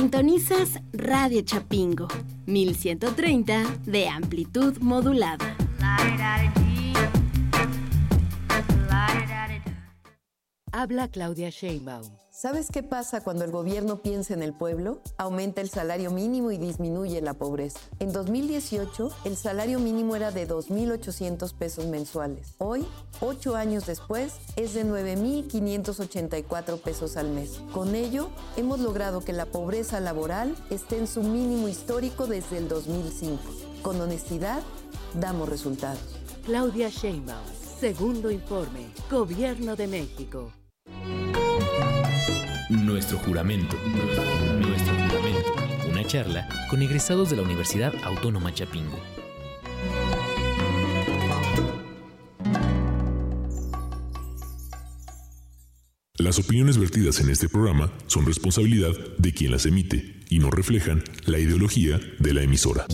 Sintonizas Radio Chapingo, 1130 de amplitud modulada. Habla Claudia Sheinbaum. ¿Sabes qué pasa cuando el gobierno piensa en el pueblo? Aumenta el salario mínimo y disminuye la pobreza. En 2018, el salario mínimo era de 2,800 pesos mensuales. Hoy, 8 años después, es de 9,584 pesos al mes. Con ello, hemos logrado que la pobreza laboral esté en su mínimo histórico desde el 2005. Con honestidad, damos resultados. Claudia Sheinbaum. Segundo informe. Gobierno de México. Nuestro juramento. Una charla con egresados de la Universidad Autónoma Chapingo. Las opiniones vertidas en este programa son responsabilidad de quien las emite y no reflejan la ideología de la emisora.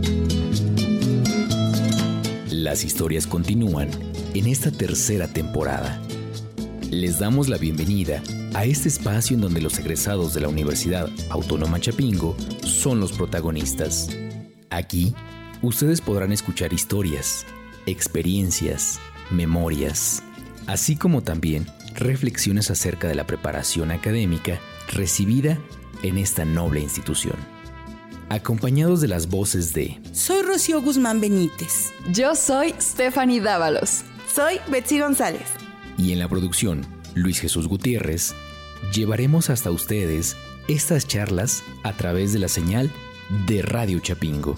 Las historias continúan en esta tercera temporada. Les damos la bienvenida a este espacio en donde los egresados de la Universidad Autónoma Chapingo son los protagonistas. Aquí, ustedes podrán escuchar historias, experiencias, memorias, así como también reflexiones acerca de la preparación académica recibida en esta noble institución. Acompañados de las voces de... Soy Rocío Guzmán Benítez. Yo soy Stephanie Dávalos. Soy Betsy González. Y en la producción, Luis Jesús Gutiérrez, llevaremos hasta ustedes estas charlas a través de la señal de Radio Chapingo.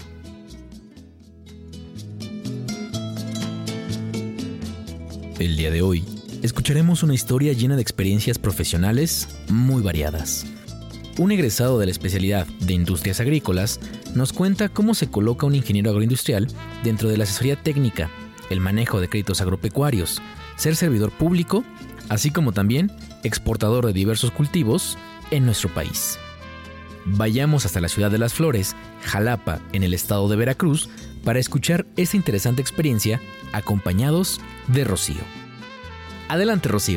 El día de hoy, escucharemos una historia llena de experiencias profesionales muy variadas. Un egresado de la especialidad de Industrias Agrícolas nos cuenta cómo se coloca un ingeniero agroindustrial dentro de la asesoría técnica, el manejo de créditos agropecuarios, ser servidor público, así como también exportador de diversos cultivos en nuestro país. Vayamos hasta la ciudad de las flores, Jalapa, en el estado de Veracruz, para escuchar esta interesante experiencia acompañados de Rocío. Adelante, Rocío.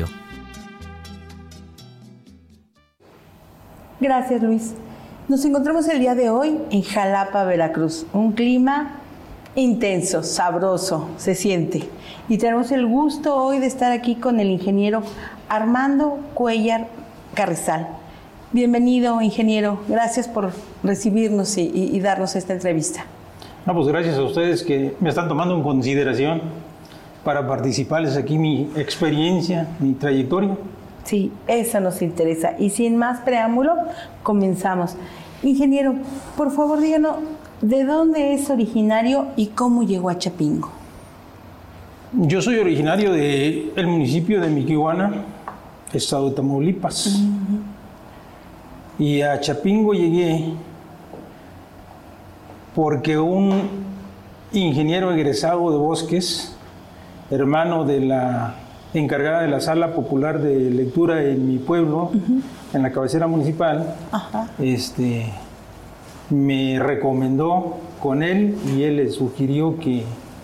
Gracias, Luis. Nos encontramos el día de hoy en Jalapa, Veracruz. Un clima intenso, sabroso, se siente. Y tenemos el gusto hoy de estar aquí con el ingeniero Armando Cuellar Carrizal. Bienvenido, ingeniero. Gracias por recibirnos y darnos esta entrevista. No, pues gracias a ustedes que me están tomando en consideración para participarles aquí mi experiencia, mi trayectoria. Sí, eso nos interesa. Y sin más preámbulo, comenzamos. Ingeniero, por favor, díganos, ¿de dónde es originario y cómo llegó a Chapingo? Yo soy originario del municipio de Miquihuana, estado de Tamaulipas. Y a Chapingo llegué porque un ingeniero egresado de bosques, hermano de la encargada de la sala popular de lectura en mi pueblo, en la cabecera municipal, me recomendó con él y él le sugirió que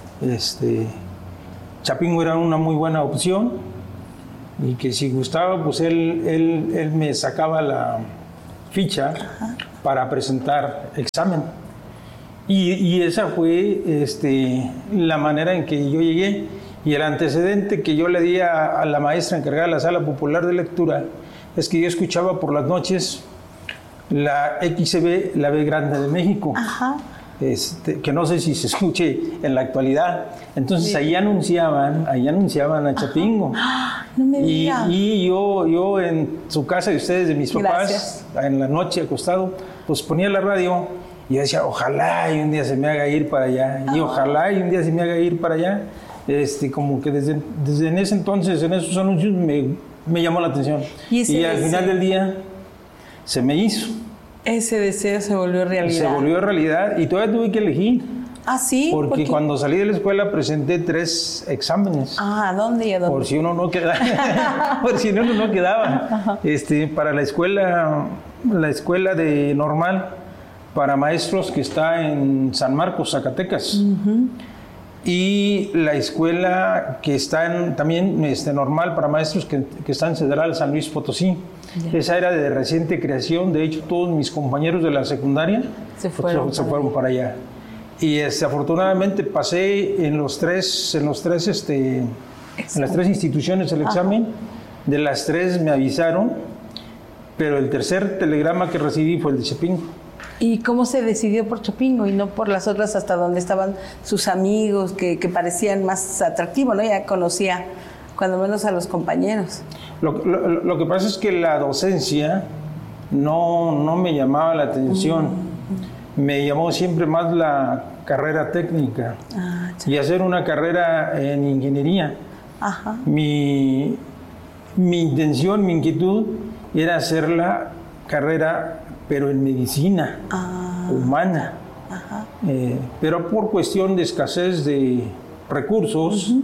Chapingo era una muy buena opción y que si gustaba, pues él me sacaba la ficha para presentar examen. Y esa fue la manera en que yo llegué. Y el antecedente que yo le di a la maestra encargada de la sala popular de lectura es que yo escuchaba por las noches la XCB, la B Grande de México, que no sé si se escuche en la actualidad. Entonces sí. ahí anunciaban a Chapingo. No me diga. Y yo en su casa de ustedes, de mis papás, en la noche acostado, pues ponía la radio y yo decía, ojalá y un día se me haga ir para allá, y ojalá y un día se me haga ir para allá. Como que desde en ese entonces, en esos anuncios, me llamó la atención. Y al final del día se me hizo. Ese deseo se volvió realidad. Se volvió realidad y todavía tuve que elegir. ¿Ah, sí? Porque cuando salí de la escuela presenté 3 exámenes. ¿A dónde y a dónde? Por si uno no quedaba. Por si uno no quedaba. Para la escuela de normal para maestros que está en San Marcos, Zacatecas. y la escuela que está también normal para maestros que está en Cedral San Luis Potosí. Ya. Esa era de reciente creación, de hecho todos mis compañeros de la secundaria se fueron para allá. Y afortunadamente pasé en las tres instituciones el examen. De las 3 me avisaron, pero el tercer telegrama que recibí fue el de Chapingo. ¿Y cómo se decidió por Chapingo y no por las otras hasta donde estaban sus amigos que parecían más atractivos, ¿no? Ya conocía cuando menos a los compañeros. Lo que pasa es que la docencia no me llamaba la atención. Me llamó siempre más la carrera técnica y hacer una carrera en ingeniería. Ajá. Mi intención, mi inquietud era hacer la carrera, pero en medicina humana. Ajá. Pero por cuestión de escasez de recursos,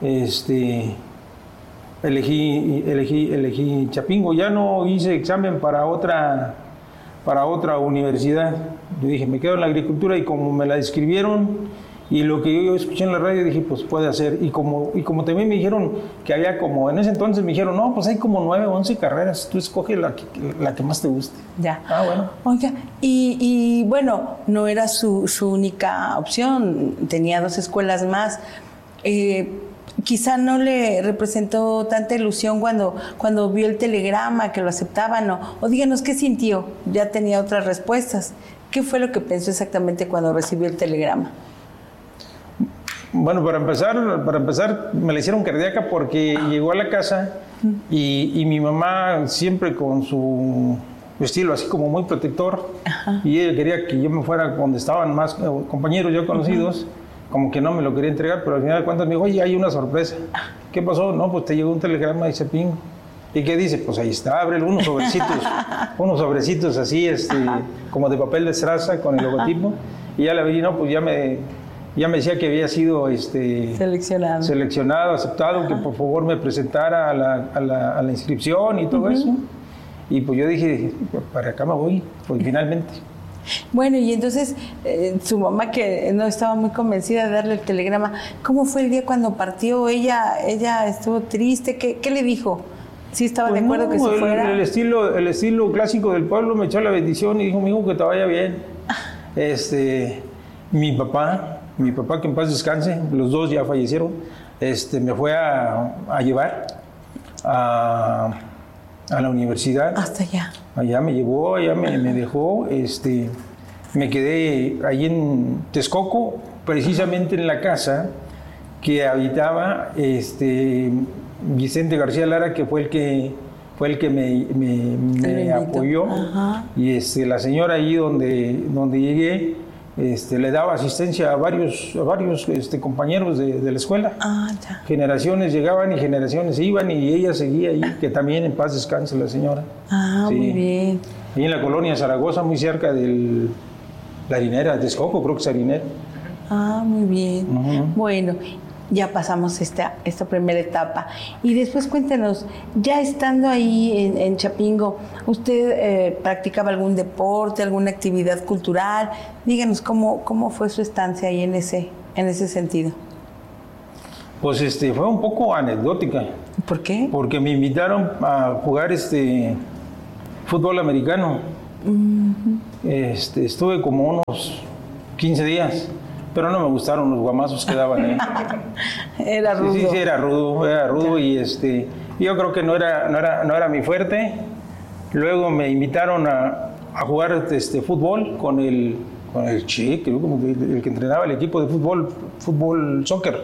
elegí Chapingo. Ya no hice examen para otra universidad. Yo dije, me quedo en la agricultura, y como me la describieron y lo que yo escuché en la radio, dije, pues puede hacer. Y como también me dijeron que había como, en ese entonces me dijeron, no, pues hay como 9 o 11 carreras, tú escoge la que más te guste. Ya. Bueno. Oiga, y bueno, no era su única opción, tenía 2 escuelas más. Quizá no le representó tanta ilusión cuando vio el telegrama, que lo aceptaban, o díganos qué sintió. Ya tenía otras respuestas. ¿Qué fue lo que pensó exactamente cuando recibió el telegrama? Bueno, para empezar me la hicieron cardíaca porque llegó a la casa y mi mamá siempre con su estilo así como muy protector, y ella quería que yo me fuera donde estaban más compañeros ya conocidos. Como que no me lo quería entregar, pero al final de cuentas me dijo, oye, hay una sorpresa. ¿Qué pasó? No, pues te llegó un telegrama de Chapingo. ¿Y qué dice? Pues ahí está, ábrelo, unos sobrecitos así, como de papel de estraza con el logotipo. Y ya la vi, no, pues ya me decía que había sido seleccionado, aceptado, que por favor me presentara a la inscripción y todo eso. Y pues yo dije, para acá me voy, pues finalmente. Bueno, y entonces su mamá, que no estaba muy convencida de darle el telegrama, ¿cómo fue el día cuando partió? ¿Ella estuvo triste? ¿Qué le dijo? ¿Sí estaba de acuerdo que se fuera? El estilo clásico del pueblo, me echó la bendición y dijo, mi hijo, que te vaya bien. Mi papá, que en paz descanse, los 2 ya fallecieron, me fue a llevar a la universidad. Hasta allá. Allá me llevó, allá me dejó, me quedé ahí en Texcoco, precisamente en la casa que habitaba Vicente García Lara, que fue el que me apoyó. Ajá. Y la señora ahí donde llegué, le daba asistencia a varios compañeros de la escuela. Ya. Generaciones llegaban y generaciones se iban, y ella seguía ahí, que también en paz descanse la señora. Sí. Muy bien. Ahí en la colonia Zaragoza, muy cerca de la harinera de Texcoco, creo que es harinera. Muy bien. Bueno, ya pasamos esta primera etapa. Y después cuéntenos, ya estando ahí en Chapingo, ¿usted practicaba algún deporte, alguna actividad cultural? Díganos cómo fue su estancia ahí en ese sentido. Pues fue un poco anecdótica. ¿Por qué? Porque me invitaron a jugar fútbol americano. Estuve como unos 15 días. Pero no me gustaron los guamazos que daban ahí. Era rudo. Sí, era rudo. Y yo creo que no era mi fuerte. Luego me invitaron a jugar fútbol con el Che, el que entrenaba el equipo de fútbol soccer.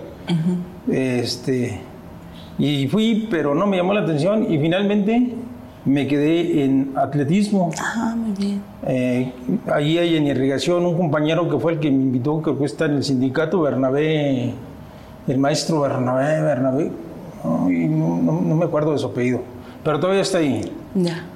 Y fui, pero no me llamó la atención, y finalmente me quedé en atletismo. Muy bien. Allí hay en irrigación un compañero que fue el que me invitó, que está en el sindicato, Bernabé, el maestro Bernabé, no me acuerdo de su apellido, pero todavía está ahí. Ya.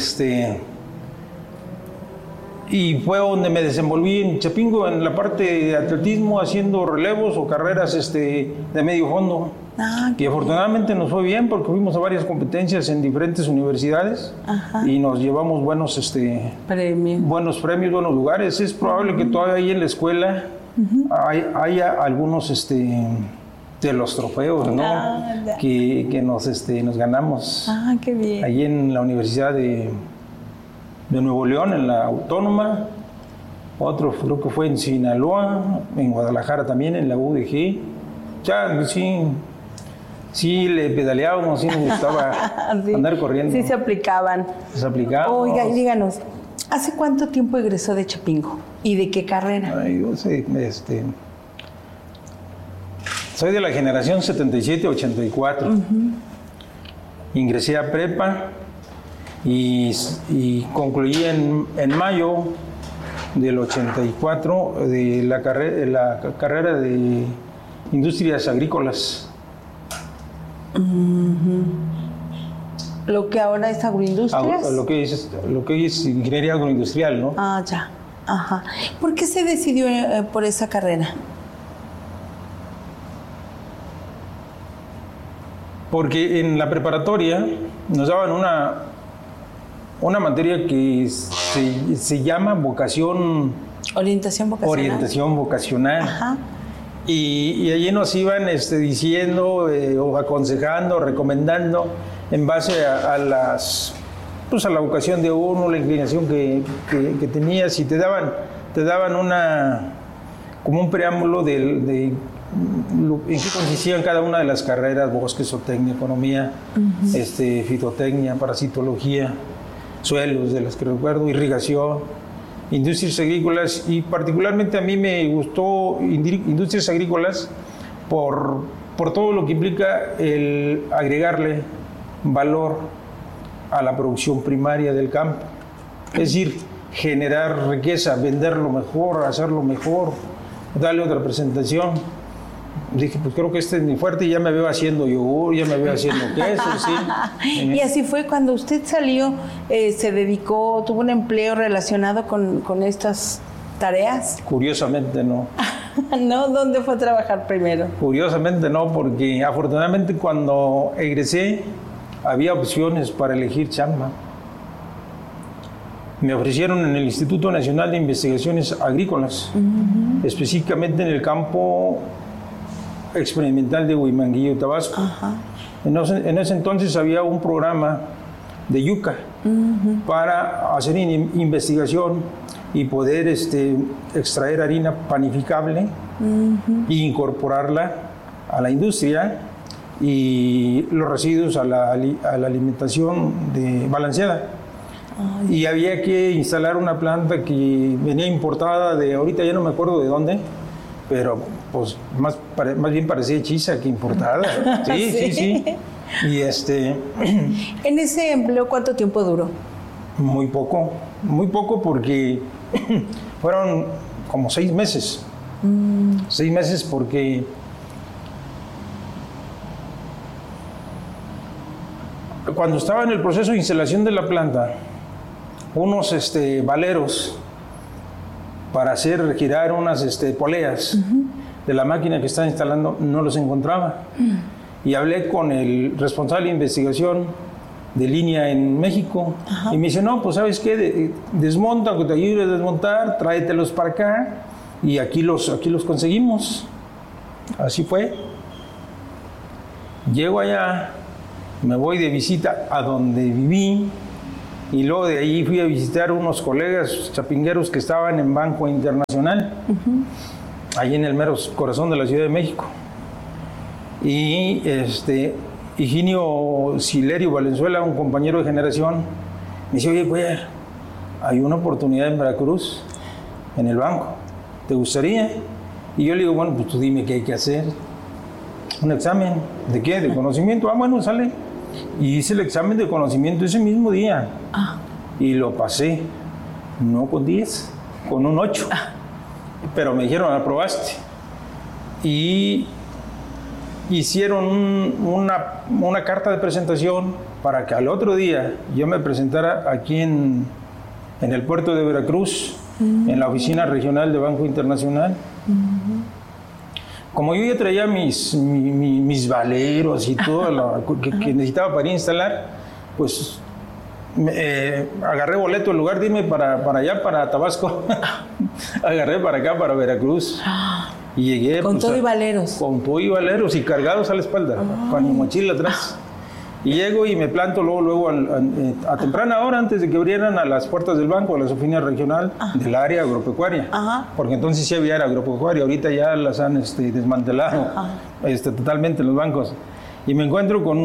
Y fue donde me desenvolví en Chapingo, en la parte de atletismo, haciendo relevos o carreras de medio fondo. Y afortunadamente nos fue bien, porque fuimos a varias competencias en diferentes universidades. Y nos llevamos buenos premios, buenos lugares. Es probable que todavía ahí en la escuela Hay algunos de los trofeos, ¿no? Que nos ganamos. Qué bien. Allí en la Universidad de Nuevo León, en la Autónoma. Otro creo que fue en Sinaloa, en Guadalajara también, en la UDG. Ya, sí le pedaleábamos, sí nos gustaba andar corriendo. Sí se aplicaban. Oiga, y díganos, ¿hace cuánto tiempo egresó de Chapingo? ¿Y de qué carrera? Yo sé, soy de la generación 77-84. Ingresé a prepa y concluí en mayo del 84 de la carrera de Industrias Agrícolas. ¿Lo que ahora es agroindustrias? Lo que es ingeniería agroindustrial, ¿no? Ya. Ajá. ¿Por qué se decidió por esa carrera? Porque en la preparatoria nos daban una materia que se llama orientación vocacional. Ajá. Y allí nos iban diciendo o aconsejando, recomendando en base a la vocación de uno, la inclinación que tenías, y te daban como un preámbulo de en qué consistían cada una de las carreras: bosque, zootecnia, economía, fitotecnia, parasitología, suelos, de las que recuerdo, irrigación, industrias agrícolas, y particularmente a mí me gustó industrias agrícolas por todo lo que implica el agregarle valor a la producción primaria del campo. Es decir, generar riqueza, venderlo mejor, hacerlo mejor, darle otra presentación. Dije, pues creo que este es mi fuerte, y ya me veo haciendo yogur, ya me veo haciendo queso, sí. Y así fue cuando usted salió, se dedicó, tuvo un empleo relacionado con estas tareas. Curiosamente no. ¿No? ¿Dónde fue a trabajar primero? Curiosamente no, porque afortunadamente cuando egresé había opciones para elegir chamba. Me ofrecieron en el Instituto Nacional de Investigaciones Agrícolas, específicamente en el campo experimental de Huimanguillo, Tabasco. En ese entonces había un programa de yuca para hacer investigación y poder extraer harina panificable e incorporarla a la industria, y los residuos a la alimentación balanceada. Y había que instalar una planta que venía importada de, ahorita ya no me acuerdo de dónde, pero pues más bien parecía hechiza que importada. Sí. Y ¿En ese empleo cuánto tiempo duró? Muy poco porque fueron como 6 meses. 6 meses porque cuando estaba en el proceso de instalación de la planta, unos valeros para hacer girar unas poleas de la máquina que estaba instalando no los encontraba. Y hablé con el responsable de investigación de línea en México. Y me dice, no, pues ¿sabes qué? Desmonta, que te ayude a desmontar, tráetelos para acá y aquí los conseguimos. Así fue. Llego allá, me voy de visita a donde viví, y luego de ahí fui a visitar unos colegas chapingueros que estaban en Banco Internacional, ahí en el mero corazón de la Ciudad de México. Y Higinio Silerio Valenzuela, un compañero de generación, me dice, oye, pues, hay una oportunidad en Veracruz, en el banco, ¿te gustaría? Y yo le digo, bueno, pues tú dime qué hay que hacer. ¿Un examen? ¿De qué? ¿De conocimiento? Bueno, sale. Y hice el examen de conocimiento ese mismo día. Y lo pasé, no con 10, con un 8. Pero me dijeron, aprobaste. Y hicieron una carta de presentación para que al otro día yo me presentara aquí en el puerto de Veracruz, en la oficina regional de Banco Internacional. Como yo ya traía mis valeros y todo lo que necesitaba para instalar, pues agarré boleto en lugar de irme para allá, para Tabasco. Agarré para acá, para Veracruz. Y llegué. Con todo y valeros. Con todo y valeros y cargados a la espalda, con mi mochila atrás. Y llego y me planto luego a temprana hora, antes de que abrieran a las puertas del banco, a la oficina regional del área agropecuaria. Porque entonces sí había área agropecuaria, ahorita ya las han desmantelado totalmente los bancos. Y me encuentro con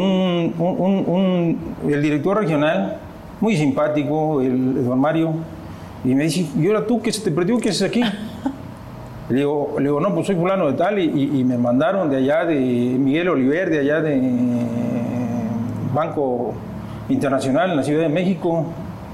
el director regional, muy simpático, el don Mario, y me dice, ¿y ahora tú qué se te perdió? ¿Qué haces aquí? Le digo, no, pues soy fulano de tal, y me mandaron de allá, de Miguel Oliver, de allá de Banco Internacional en la Ciudad de México.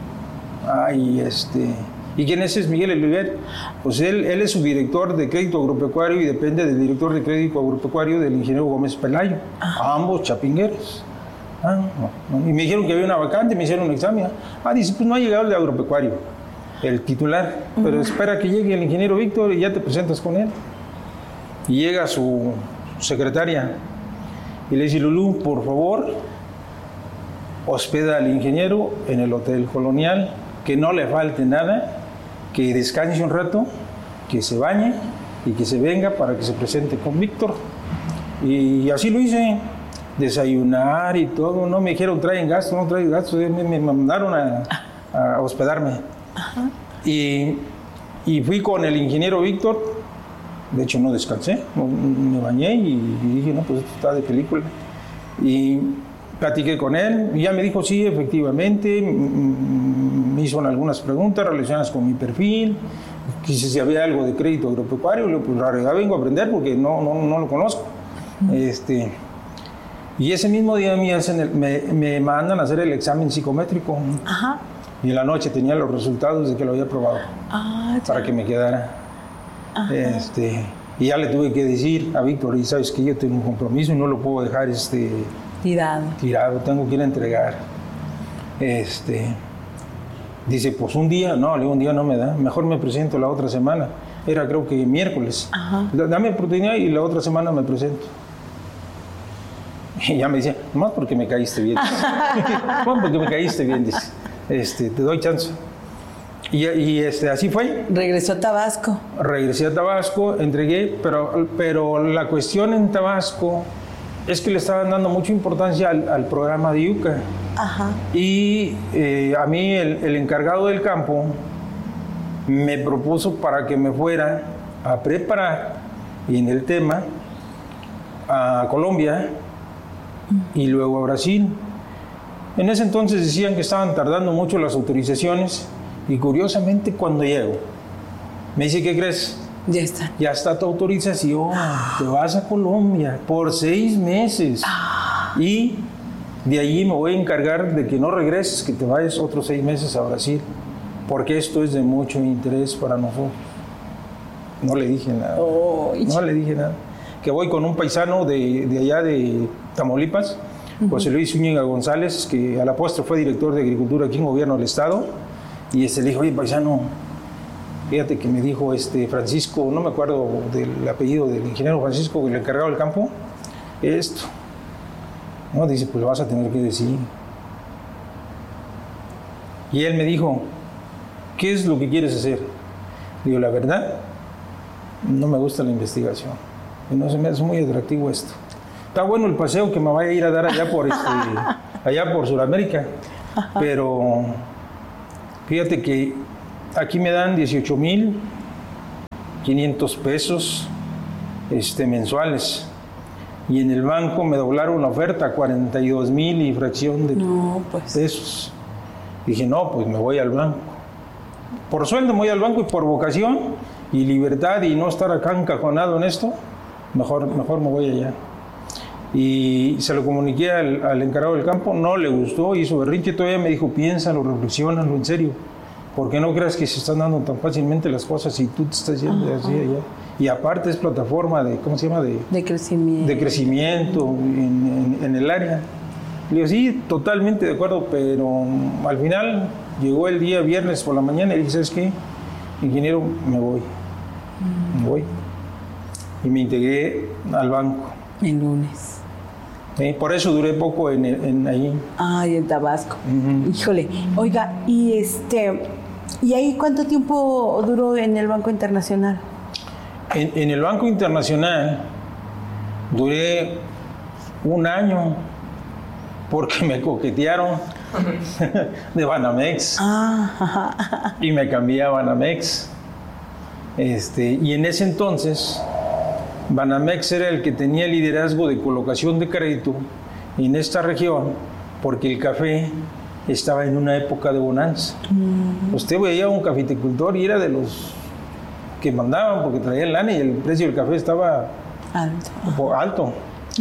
¿Y quién es Miguel Oliver? Pues él es subdirector de Crédito Agropecuario y depende del director de Crédito Agropecuario del ingeniero Gómez Pelayo, ambos chapingueros. Y me dijeron que había una vacante, me hicieron un examen. Dice, pues no ha llegado el de agropecuario, el titular, pero espera que llegue el ingeniero Víctor y ya te presentas con él. Y llega su secretaria y le dice, Lulú, por favor, hospeda al ingeniero en el Hotel Colonial, que no le falte nada, que descanse un rato, que se bañe y que se venga para que se presente con Víctor. Y así lo hice, desayunar y todo. No me dijeron traen gastos, no traen gastos, me mandaron a hospedarme. Y fui con el ingeniero Víctor. De hecho no descansé, me bañé y dije, no, pues esto está de película. Y platiqué con él y ya me dijo, sí, efectivamente, me hizo algunas preguntas relacionadas con mi perfil, quise si había algo de crédito agropecuario, le digo, pues ya vengo a aprender porque no lo conozco. Y ese mismo día me mandan a hacer el examen psicométrico. Y en la noche tenía los resultados de que lo había aprobado para que me quedara. Y ya le tuve que decir a Víctor, y sabes que yo tengo un compromiso y no lo puedo dejar tirado, tengo que ir a entregar. Dice, pues un día no me da, mejor me presento la otra semana. Era creo que miércoles. Dame oportunidad y la otra semana me presento. Y ya me decía, nomás porque me caíste bien. Porque me caíste bien, dice. Te doy chance. Y así fue. Regresó a Tabasco. Regresé a Tabasco, entregué, pero la cuestión en Tabasco es que le estaban dando mucha importancia al programa de Yuca. Y a mí el encargado del campo me propuso para que me fuera a preparar, y en el tema, a Colombia y luego a Brasil. En ese entonces decían que estaban tardando mucho las autorizaciones y curiosamente cuando llego, me dice, ¿qué crees? Ya está tu autorización, te vas a Colombia por 6 meses y de allí me voy a encargar de que no regreses, que te vayas otros 6 meses a Brasil, porque esto es de mucho interés para nosotros. No le dije nada, que voy con un paisano de allá de Tamaulipas, José Luis Zúñiga González, que a la postre fue director de Agricultura aquí en Gobierno del Estado, y le dijo, oye paisano, fíjate que me dijo Francisco, no me acuerdo del apellido del ingeniero Francisco, el encargado del campo, esto. No, dice, pues lo vas a tener que decir. Y él me dijo, ¿qué es lo que quieres hacer? Digo, la verdad, no me gusta la investigación. Y no se me hace muy atractivo esto. Está bueno el paseo que me vaya a ir a dar allá por Sudamérica, pero fíjate que aquí me dan 18,500 pesos mensuales. Y en el banco me doblaron la oferta, 42,000 y fracción de pesos. Dije, no, pues me voy al banco. Por sueldo me voy al banco y por vocación y libertad y no estar acá encajonado en esto, mejor me voy allá. Y se lo comuniqué al encargado del campo, no le gustó, hizo berrinche, todavía me dijo, piénsalo, reflexiónalo en serio, porque no creas que se están dando tan fácilmente las cosas y tú te estás yendo así allá. Y aparte es plataforma de, ¿cómo se llama? De crecimiento en el área. Le digo, sí, totalmente de acuerdo, pero al final llegó el día viernes por la mañana y dije, ¿sabes qué? Ingeniero, me voy. Y me integré al banco. El lunes. Por eso duré poco ahí. Ay, en Tabasco. Híjole. Oiga, ¿y ahí cuánto tiempo duró en el Banco Internacional? En el Banco Internacional duré 1 año porque me coquetearon de Banamex y me cambié a Banamex. Y en ese entonces Banamex era el que tenía el liderazgo de colocación de crédito en esta región porque el café estaba en una época de bonanza. Usted veía a un cafeticultor y era de los que mandaban porque traían lana y el precio del café estaba alto.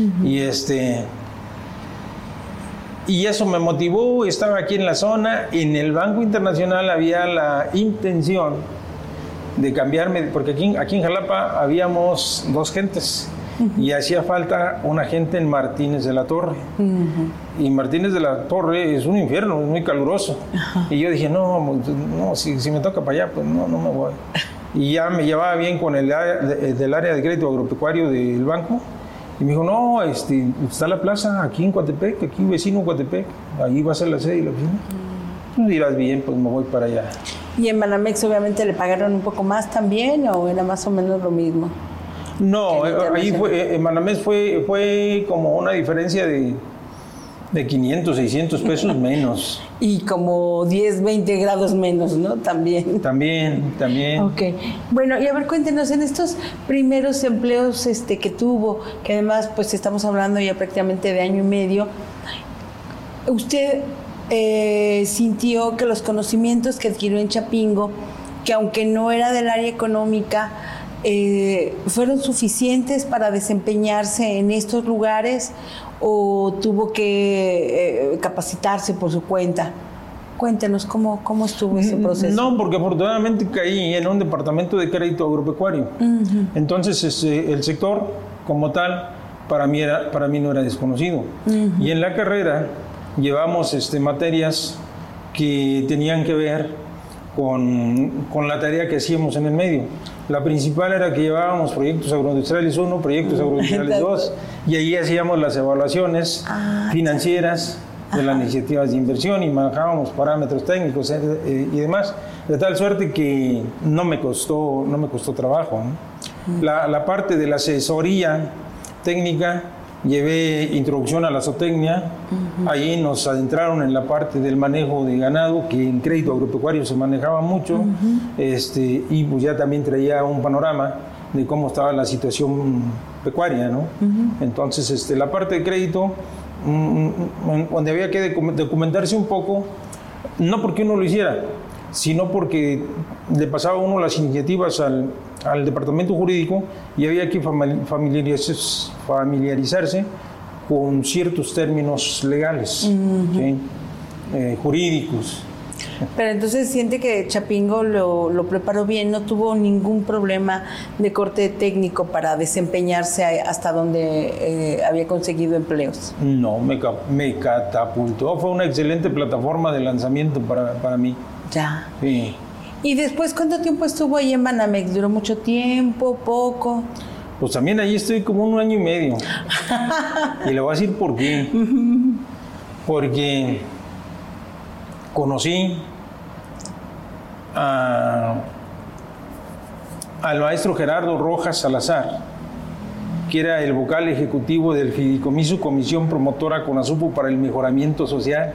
Y eso me motivó, estaba aquí en la zona. En el Banco Internacional había la intención de cambiarme, porque aquí en Jalapa habíamos 2 gentes y hacía falta un agente en Martínez de la Torre. Y Martínez de la Torre es un infierno, es muy caluroso. Y yo dije, no, si me toca para allá, pues no me voy. Y ya me llevaba bien con el del área de crédito agropecuario del banco. Y me dijo, no, está la plaza aquí en Coatepec, aquí vecino Coatepec, ahí va a ser la sede de la oficina. Tú dirás, bien, pues me voy para allá. ¿Y en Banamex obviamente le pagaron un poco más también o era más o menos lo mismo? No, ahí en Banamex fue como una diferencia de 500, 600 pesos menos. Y como 10, 20 grados menos, ¿no? También. También. Ok. Bueno, y a ver, cuéntenos, en estos primeros empleos que tuvo, que además pues estamos hablando ya prácticamente de 1 año y medio, ¿usted sintió que los conocimientos que adquirió en Chapingo, que aunque no era del área económica, fueron suficientes para desempeñarse en estos lugares o tuvo que capacitarse por su cuenta? Cuéntenos cómo estuvo ese proceso. No, porque afortunadamente caí en un departamento de crédito agropecuario. Entonces el sector como tal para mí no era desconocido. Y en la carrera llevamos materias que tenían que ver con la tarea que hacíamos en el medio. La principal era que llevábamos proyectos agroindustriales 1, proyectos agroindustriales 2, y ahí hacíamos las evaluaciones financieras de las iniciativas de inversión y manejábamos parámetros técnicos y demás, de tal suerte que no me costó trabajo, ¿no? La parte de la asesoría técnica, llevé introducción a la zootecnia, ahí nos adentraron en la parte del manejo de ganado, que en crédito agropecuario se manejaba mucho, y pues ya también traía un panorama de cómo estaba la situación pecuaria, ¿no? Entonces, la parte de crédito, donde había que documentarse un poco, no porque uno lo hiciera, sino porque le pasaba a uno las iniciativas al departamento jurídico y había que familiarizarse con ciertos términos legales, ¿sí? Jurídicos. Pero entonces siente que Chapingo lo preparó bien, no tuvo ningún problema de corte técnico para desempeñarse hasta donde había conseguido empleos. No, me catapultó, fue una excelente plataforma de lanzamiento para mí. Ya. Sí. ¿Y después cuánto tiempo estuvo ahí en Banamex? ¿Duró mucho tiempo, poco? Pues también ahí estoy como 1 año y medio. Y le voy a decir por qué. Porque conocí al maestro Gerardo Rojas Salazar, que era el vocal ejecutivo del Fideicomiso Comisión Promotora CONASUPO para el Mejoramiento Social.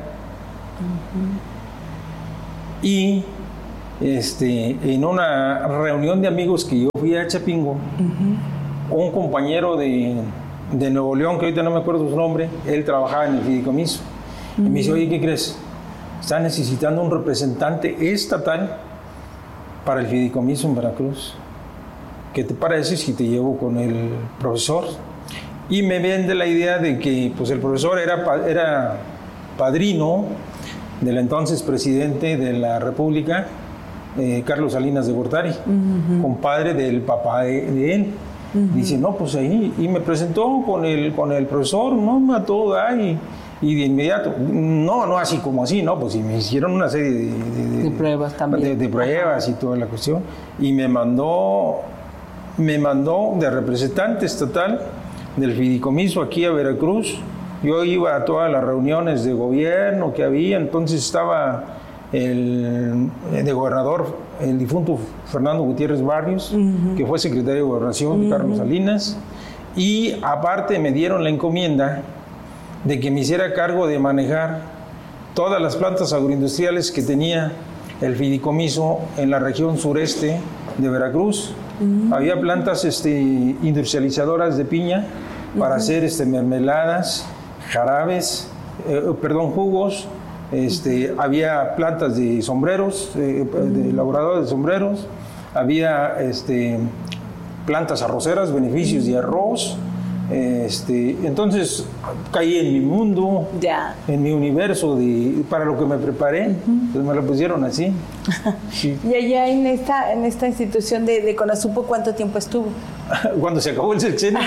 Y en una reunión de amigos que yo fui a Chapingo, un compañero de Nuevo León, que ahorita no me acuerdo su nombre, él trabajaba en el fideicomiso. Y me dice, oye, ¿qué crees? Está necesitando un representante estatal para el fideicomiso en Veracruz. ¿Qué te parece si te llevo con el profesor? Y me vende la idea de que pues, el profesor era padrino del entonces presidente de la República, Carlos Salinas de Gortari, compadre del papá de él. Dice, no, pues ahí, y me presentó con el profesor, no, a todo da, y de inmediato, no así como así, no, pues y me hicieron una serie de pruebas también. De pruebas y toda la cuestión, y me mandó de representante estatal del fideicomiso aquí a Veracruz Yo iba a todas las reuniones de gobierno que había, entonces estaba de gobernador, el difunto Fernando Gutiérrez Barrios, que fue secretario de Gobernación de Carlos Salinas, y aparte me dieron la encomienda de que me hiciera cargo de manejar todas las plantas agroindustriales que tenía el fideicomiso en la región sureste de Veracruz. Había plantas industrializadoras de piña para hacer mermeladas, jarabes, jugos. Había plantas de sombreros, de elaboradores de sombreros. Había plantas arroceras, beneficios de arroz. Entonces caí en mi mundo, en mi universo para lo que me preparé, pues me lo pusieron así. Sí. Y allá en esta institución de CONASUPO, ¿cuánto tiempo estuvo? Cuando se acabó el sexenio.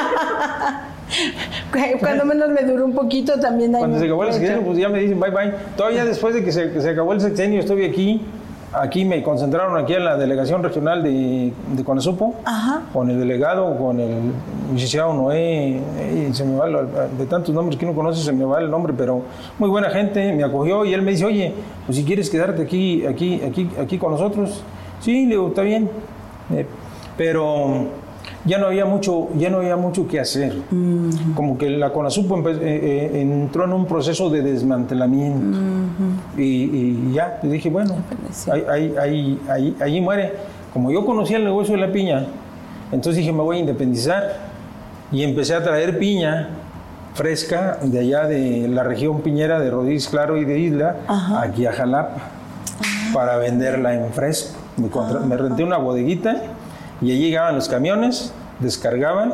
Cuando menos me duró un poquito también. Cuando se acabó el sexenio, pues ya me dicen bye bye. Todavía después de que se acabó el sexenio estuve aquí. Aquí me concentraron aquí en la delegación regional de CONASUPO, con el delegado, con el licenciado Noé, y se me va de tantos nombres que uno conoce, se me va el nombre, pero muy buena gente, me acogió y él me dice, oye, pues si quieres quedarte aquí con nosotros, sí, le digo, está bien, pero ya no había mucho que hacer. Como que la CONASUPO entró en un proceso de desmantelamiento. Y ya, le dije, bueno, ahí muere. Como yo conocía el negocio de la piña, entonces dije, me voy a independizar. Y empecé a traer piña fresca de allá de la región piñera de Rodríguez Claro y de Isla, aquí a Jalapa, para venderla en fresco. Me renté una bodeguita. Y allí llegaban los camiones, descargaban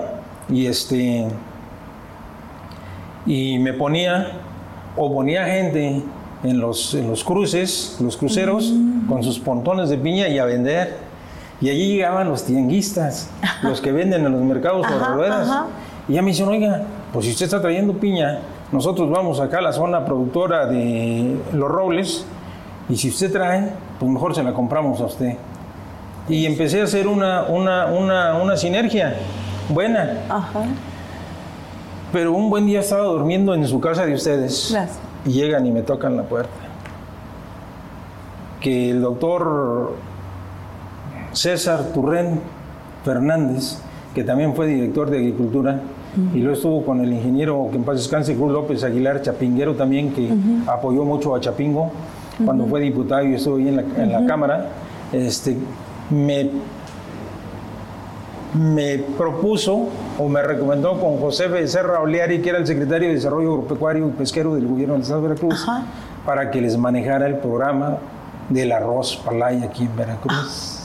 y me ponía gente en los cruces, los cruceros, con sus pontones de piña y a vender. Y allí llegaban los tianguistas, los que venden en los mercados por ruedas. Y ya me dicen, oiga, pues si usted está trayendo piña, nosotros vamos acá a la zona productora de Los Robles, y si usted trae, pues mejor se la compramos a usted. Y empecé a hacer una sinergia buena. Pero un buen día estaba durmiendo en su casa de ustedes. Gracias. Y llegan y me tocan la puerta. Que el doctor César Turrén Fernández, que también fue director de Agricultura, y luego estuvo con el ingeniero, que en paz descanse, Cruz López Aguilar, chapinguero también, que apoyó mucho a Chapingo cuando fue diputado y estuvo ahí en la Cámara. Me propuso o me recomendó con José Becerra Oleari, que era el secretario de Desarrollo Agropecuario y Pesquero del gobierno del Estado de Veracruz, para que les manejara el programa del arroz palay aquí en Veracruz.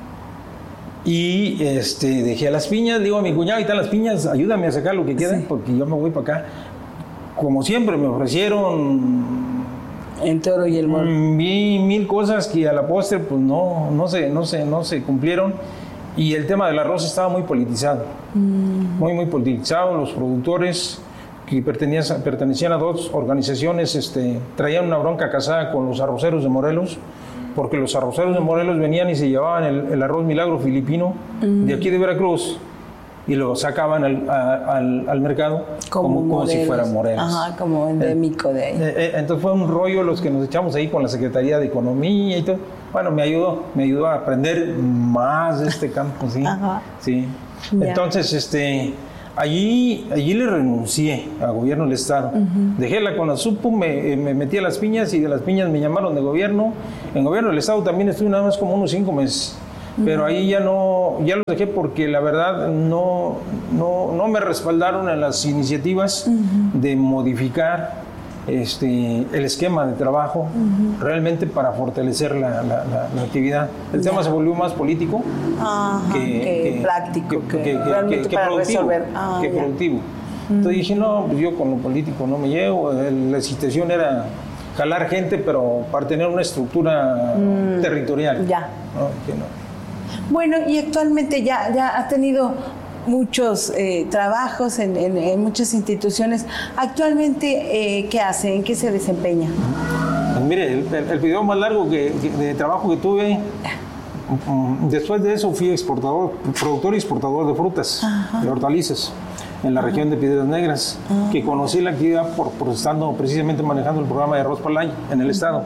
Y dejé las piñas, digo a mi cuñado, ahí están las piñas, ayúdame a sacar lo que queda, porque yo me voy para acá. Como siempre me ofrecieron el toro y el moro. Mil cosas que a la postre pues no se cumplieron, y el tema del arroz estaba muy politizado, muy politizado. Los productores que pertenecían a dos organizaciones traían una bronca casada con los arroceros de Morelos, porque los arroceros de Morelos venían y se llevaban el arroz milagro filipino de aquí de Veracruz y lo sacaban al mercado como si fuera Morelos. Como endémico de ahí. Entonces fue un rollo los que nos echamos ahí con la Secretaría de Economía y todo. Bueno, me ayudó a aprender más de este campo, sí. Sí. Entonces, allí le renuncié al gobierno del Estado. Dejé la CONASUPO, me metí a las piñas y de las piñas me llamaron de gobierno. En gobierno del Estado también estuve nada más como unos 5 meses. Pero ahí ya los dejé porque la verdad no me respaldaron en las iniciativas de modificar el esquema de trabajo realmente para fortalecer la actividad. El tema se volvió más político que práctico, que para productivo, resolver. Productivo. Entonces dije, no, pues yo con lo político no me llevo. La situación era jalar gente, pero para tener una estructura territorial. Bueno, y actualmente ya ha tenido muchos trabajos en muchas instituciones. Actualmente, ¿qué hace? ¿En qué se desempeña? Pues mire, el periodo más largo de trabajo que tuve, después de eso fui productor y exportador de frutas, de hortalizas. en la región de Piedras Negras, que conocí la actividad por estando precisamente manejando el programa de arroz palay en el estado.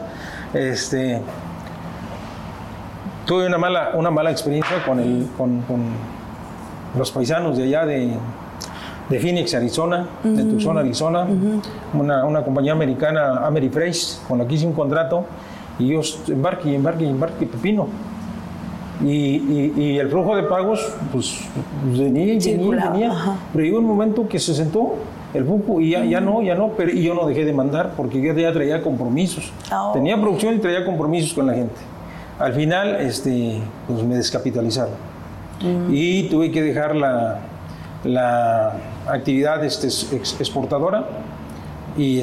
Tuve una mala experiencia con los paisanos de allá de Phoenix, Arizona, de Tucson, Arizona, una compañía americana, Amerifresh, con la que hice un contrato, y ellos embarque pepino. Y el flujo de pagos, pues venía. Pero llegó un momento que se sentó el flujo y ya no, pero y yo no dejé de mandar porque yo ya traía compromisos. Tenía producción y traía compromisos con la gente. Al final, pues me descapitalizaron. Y tuve que dejar la actividad exportadora y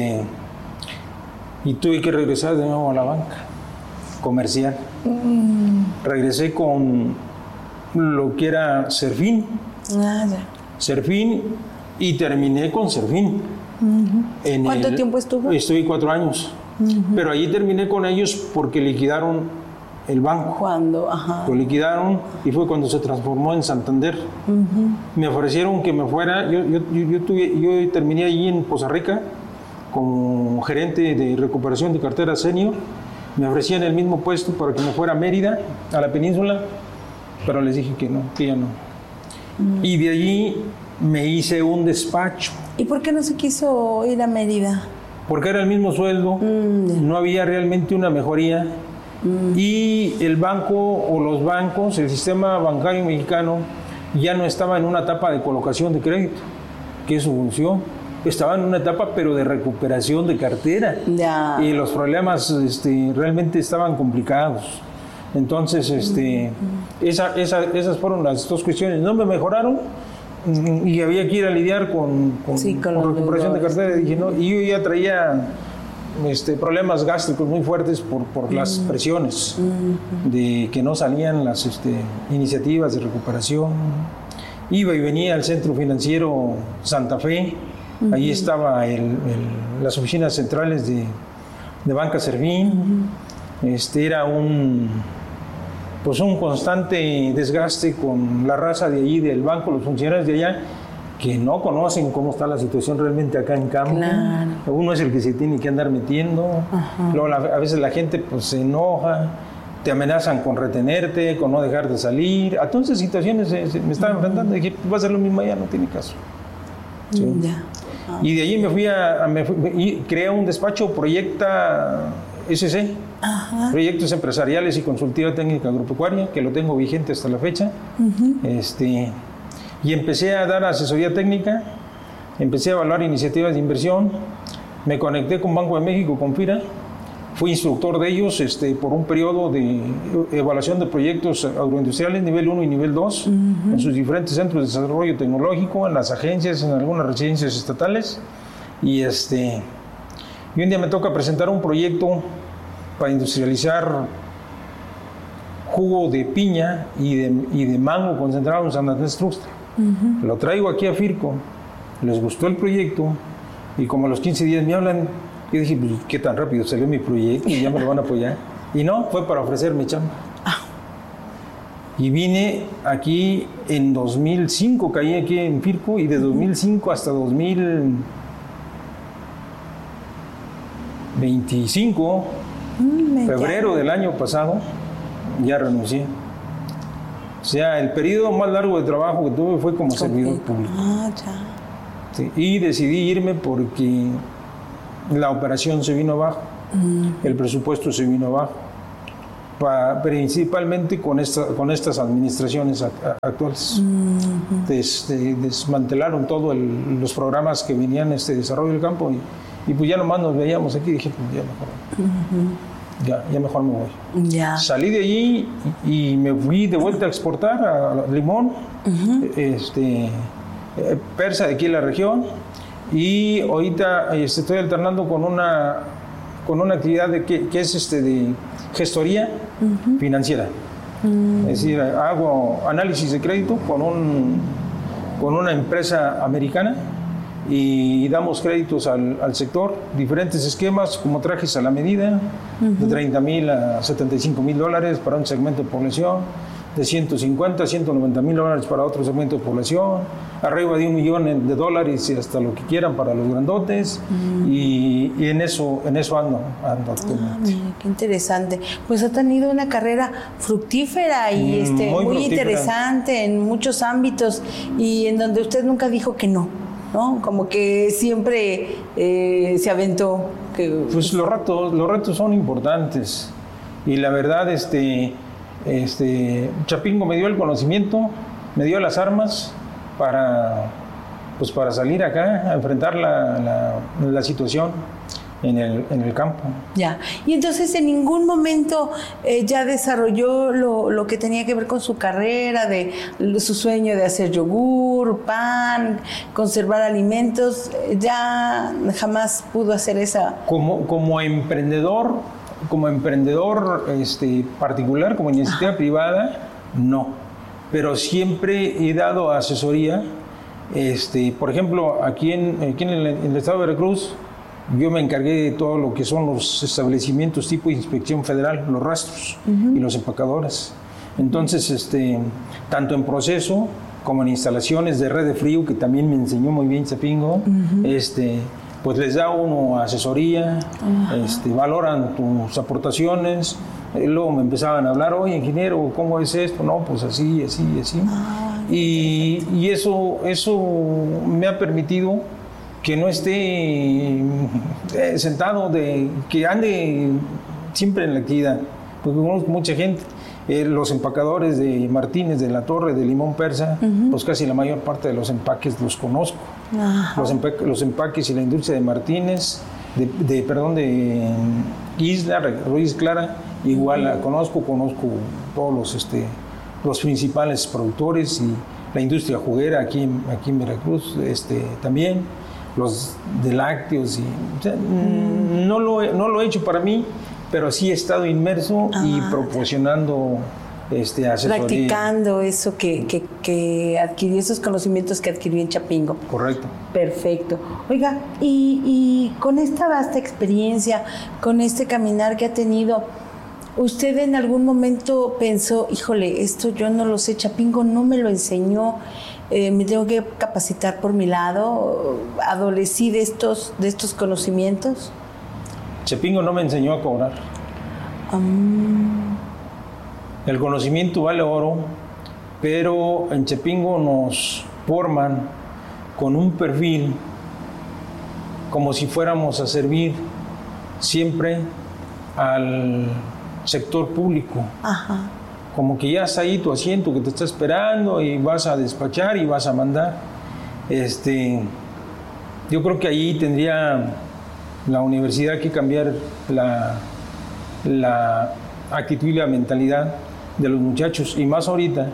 tuve que regresar de nuevo a la banca comercial. Regresé con lo que era Serfín. Serfín, y terminé con Serfín. ¿Cuánto tiempo estuvo? Estuve 4 años. Pero allí terminé con ellos porque liquidaron el banco. ¿Cuándo? Lo liquidaron y fue cuando se transformó en Santander. Me ofrecieron que me fuera. Yo terminé allí en Poza Rica como gerente de recuperación de cartera senior. Me ofrecían el mismo puesto para que me fuera a Mérida, a la península, pero les dije que no, que ya no. Y de allí me hice un despacho. ¿Y por qué no se quiso ir a Mérida? Porque era el mismo sueldo, no había realmente una mejoría. Y el banco o los bancos, el sistema bancario mexicano, ya no estaba en una etapa de colocación de crédito, que es su función. Estaba en una etapa, pero de recuperación de cartera. Y los problemas realmente estaban complicados. Entonces, esas fueron las 2 cuestiones. No me mejoraron y había que ir a lidiar con recuperación de cartera. Dije, no, y yo ya traía problemas gástricos muy fuertes por las presiones de que no salían las iniciativas de recuperación. Iba y venía al Centro Financiero Santa Fe. Ahí estaba las oficinas centrales de Banca Serfín. Era un constante desgaste con la raza de allí del banco, los funcionarios de allá, que no conocen cómo está la situación realmente acá en campo. Uno es el que se tiene que andar metiendo. Luego, a veces la gente pues, se enoja, te amenazan con retenerte, con no dejarte salir. A todas esas situaciones me estaba enfrentando y dije, va a ser lo mismo allá, no tiene caso. Y de allí me fui y creé un despacho Proyecta SC, Proyectos Empresariales y Consultiva Técnica Agropecuaria, que lo tengo vigente hasta la fecha. Y empecé a dar asesoría técnica, empecé a evaluar iniciativas de inversión, me conecté con Banco de México, con FIRA, fui instructor de ellos por un periodo de evaluación de proyectos agroindustriales nivel 1 y nivel 2 en sus diferentes centros de desarrollo tecnológico, en las agencias, en algunas residencias estatales. Y un día me toca presentar un proyecto para industrializar jugo de piña y de mango concentrado en San Andrés Tuxtla. Lo traigo aquí a Firco, les gustó el proyecto y como a los 15 días me hablan. Y dije, pues, ¿qué tan rápido salió mi proyecto? Y ya me lo van a apoyar. Y no, fue para ofrecerme chamba. Y vine aquí en 2005, caí aquí en Firco, y de 2005 hasta 2025, febrero del año pasado, ya renuncié. O sea, el periodo más largo de trabajo que tuve fue como servidor público. Sí, y decidí irme porque la operación se vino abajo, el presupuesto se vino abajo, principalmente con estas administraciones actuales. Desmantelaron todos los programas que venían desarrollo del campo y pues ya nomás nos veíamos aquí y dije, pues ya mejor me voy. Salí de allí y me fui de vuelta a exportar a Limón, persa de aquí en la región. Y ahorita estoy alternando con una actividad que es de gestoría financiera. Es decir, hago análisis de crédito con una empresa americana y damos créditos al sector, diferentes esquemas como trajes a la medida, de $30,000 a $75,000 para un segmento de población, de 150 a 190 mil dólares para otro segmento de población, arriba de $1 millón y hasta lo que quieran para los grandotes, y en eso ando actualmente. Mira, qué interesante. Pues ha tenido una carrera fructífera y muy interesante en muchos ámbitos, y en donde usted nunca dijo que no, ¿no? Como que siempre se aventó. Pues los retos son importantes, y la verdad, Chapingo me dio el conocimiento, me dio las armas para salir acá a enfrentar la situación en el campo. Ya. Y entonces en ningún momento ya desarrolló lo que tenía que ver con su carrera, de su sueño de hacer yogur, pan, conservar alimentos, ya jamás pudo hacer esa... Como emprendedor particular, como iniciativa privada, no. Pero siempre he dado asesoría. Por ejemplo, aquí en el estado de Veracruz, yo me encargué de todo lo que son los establecimientos tipo inspección federal, los rastros y los empacadores. Entonces, tanto en proceso como en instalaciones de red de frío, que también me enseñó muy bien Chapingo, pues les da uno asesoría, valoran tus aportaciones. Luego me empezaban a hablar, oye, ingeniero, ¿cómo es esto? No, pues así. Y eso me ha permitido que no esté sentado, que ande siempre en la actividad, porque conozco mucha gente. Los empacadores de Martínez, de La Torre, de Limón Persa, pues casi la mayor parte de los empaques los conozco. Los empaques y la industria de Martínez, de Isla, Ruiz Clara, igual la conozco todos los principales productores, y la industria juguera aquí en Veracruz, también, los de lácteos, no lo he hecho para mí, pero sí he estado inmerso y proporcionando asesoría. Practicando eso que adquirió, esos conocimientos que adquirió en Chapingo. Correcto. Perfecto. Oiga, y con esta vasta experiencia, con este caminar que ha tenido, ¿usted en algún momento pensó, híjole, esto yo no lo sé, Chapingo no me lo enseñó, me tengo que capacitar por mi lado, adolecí de estos conocimientos? Chapingo no me enseñó a cobrar. El conocimiento vale oro, pero en Chapingo nos forman con un perfil como si fuéramos a servir siempre al sector público. Como que ya está ahí tu asiento que te está esperando y vas a despachar y vas a mandar. Yo creo que ahí tendría la universidad que cambiar la actitud y la mentalidad de los muchachos, y más ahorita,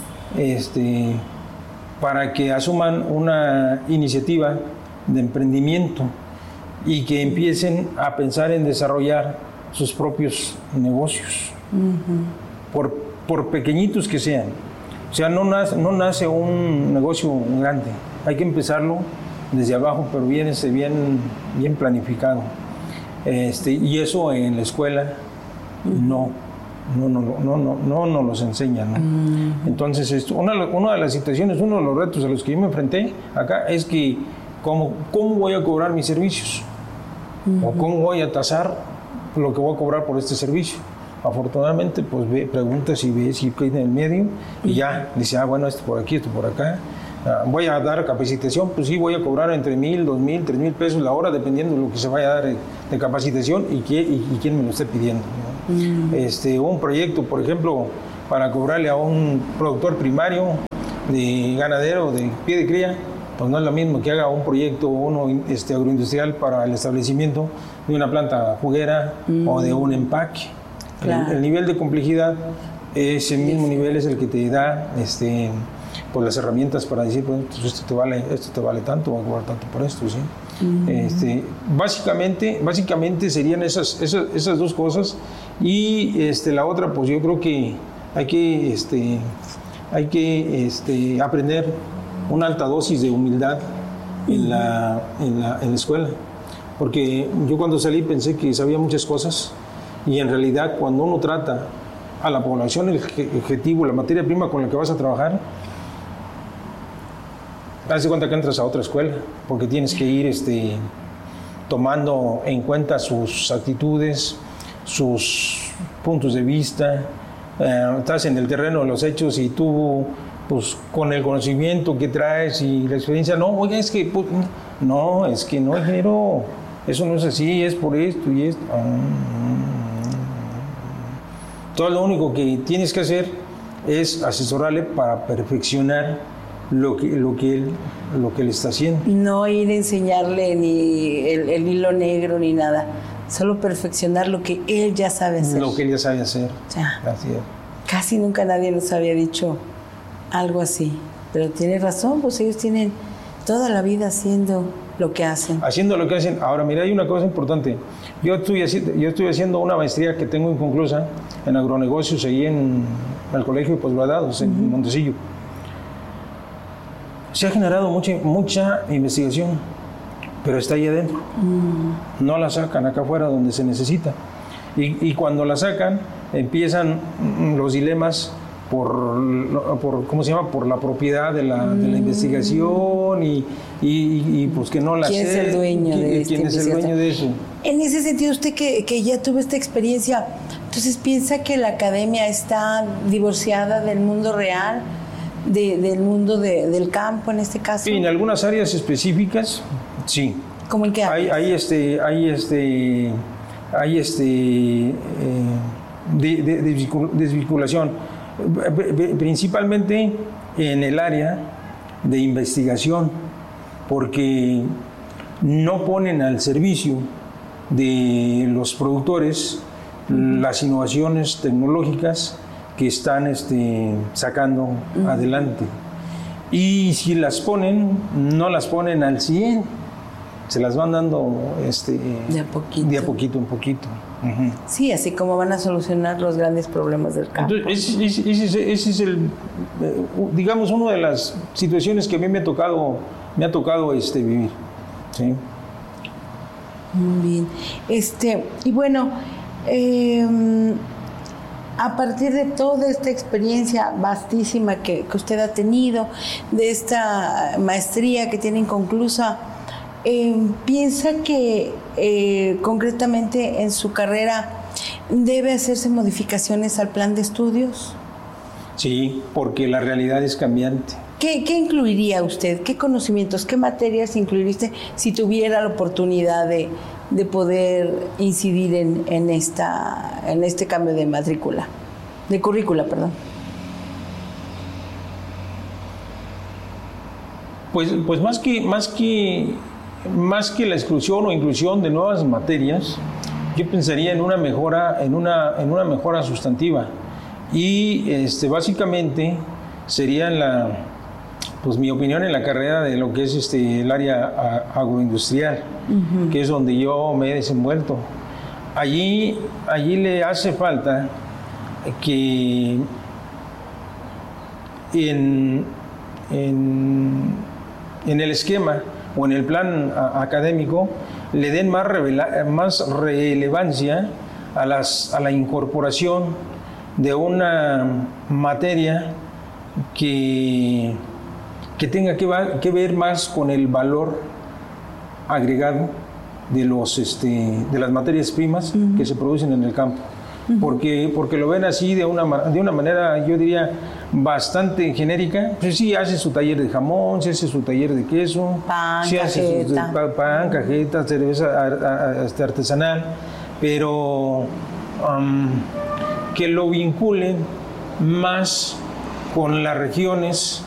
para que asuman una iniciativa de emprendimiento y que empiecen a pensar en desarrollar sus propios negocios, por pequeñitos que sean. O sea, no nace un negocio grande, hay que empezarlo desde abajo, pero bien planificado. Y eso en la escuela no nos los enseñan, ¿no? Entonces, una de las situaciones, uno de los retos a los que yo me enfrenté acá es que ¿cómo voy a cobrar mis servicios? ¿O cómo voy a tasar lo que voy a cobrar por este servicio? Afortunadamente, pues preguntas y ves y en el medio, y ya dice, bueno, esto por aquí, esto por acá. Voy a dar capacitación, pues sí, voy a cobrar entre 1,000, 2,000, 3,000 pesos la hora, dependiendo de lo que se vaya a dar de capacitación y quién me lo esté pidiendo, ¿no? Un proyecto, por ejemplo, para cobrarle a un productor primario de ganadero de pie de cría, pues no es lo mismo que haga un proyecto agroindustrial para el establecimiento de una planta juguera o de un empaque. Claro. El nivel de complejidad, ese mismo nivel es el que te da pues las herramientas para decir, pues esto te vale tanto, voy a cobrar tanto por esto, ¿sí? Básicamente serían esas dos cosas, y la otra, pues yo creo que hay que aprender una alta dosis de humildad en la escuela, porque yo cuando salí pensé que sabía muchas cosas, y en realidad cuando uno trata a la población el objetivo, la materia prima con la que vas a trabajar, haz de cuenta que entras a otra escuela, porque tienes que ir tomando en cuenta sus actitudes, sus puntos de vista. Estás en el terreno de los hechos y tú, pues con el conocimiento que traes y la experiencia, no, oiga, es que no, ingeniero, eso no es así, es por esto y esto. Todo lo único que tienes que hacer es asesorarle para perfeccionar lo que él está haciendo. No ir a enseñarle ni el hilo negro ni nada, solo perfeccionar lo que él ya sabe hacer. Lo que él ya sabe hacer. Ya. Así es. Casi nunca nadie nos había dicho algo así, pero tiene razón, pues ellos tienen toda la vida haciendo lo que hacen. Haciendo lo que hacen. Ahora, mira, hay una cosa importante. Yo estoy haciendo una maestría que tengo inconclusa en agronegocios ahí en el Colegio de Posgradados, en Montecillo. Se ha generado mucha investigación, pero está ahí adentro. No la sacan acá afuera donde se necesita. Y cuando la sacan, empiezan los dilemas por ¿cómo se llama? Por la propiedad de la investigación y pues que no la sé. ¿Quién es el dueño de esta ¿Quién es el dueño de eso? En ese sentido, usted que ya tuvo esta experiencia, entonces piensa que la academia está divorciada del mundo real, del mundo del campo en este caso. Sí, en algunas áreas específicas, sí. ¿Cómo en qué áreas? Hay desvinculación, principalmente en el área de investigación, porque no ponen al servicio de los productores las innovaciones tecnológicas que están sacando adelante. Y si las ponen, no las ponen al 100%, se las van dando de a poquito en poquito. Sí, así como van a solucionar los grandes problemas del campo. Entonces, ese es digamos, una de las situaciones que a mí me ha tocado vivir. ¿Sí? Muy bien. Y bueno, a partir de toda esta experiencia vastísima que usted ha tenido, de esta maestría que tiene inconclusa, ¿piensa que concretamente en su carrera debe hacerse modificaciones al plan de estudios? Sí, porque la realidad es cambiante. ¿Qué incluiría usted? ¿Qué conocimientos, qué materias incluiría usted si tuviera la oportunidad de poder incidir en este cambio de matrícula, de currícula, perdón? Pues más que la exclusión o inclusión de nuevas materias, yo pensaría en una mejora sustantiva, y básicamente sería pues mi opinión en la carrera de lo que es el área agroindustrial, que es donde yo me he desenvuelto. Allí le hace falta que en el esquema o en el plan académico le den más relevancia a la incorporación de una materia que tenga que ver más con el valor agregado de las materias primas que se producen en el campo. Porque lo ven así de una manera, yo diría, bastante genérica. Pues sí, hace su taller de jamón, se hace su taller de queso, pan, sí hace pan, cajeta, cerveza artesanal, pero que lo vinculen más con las regiones